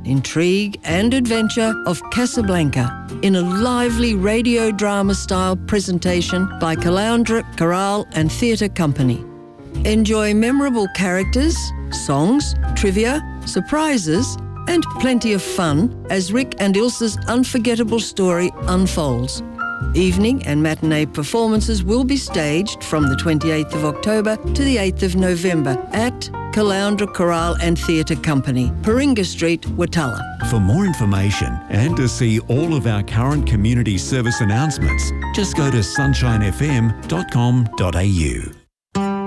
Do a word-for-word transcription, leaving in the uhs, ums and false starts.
intrigue and adventure of Casablanca in a lively radio drama-style presentation by Caloundra Chorale and Theatre Company. Enjoy memorable characters, songs, trivia, surprises, and plenty of fun as Rick and Ilse's unforgettable story unfolds. Evening and matinee performances will be staged from the twenty-eighth of October to the eighth of November at Caloundra Chorale and Theatre Company, Paringa Street, Watala. For more information and to see all of our current community service announcements, just go to sunshine f m dot com dot a u.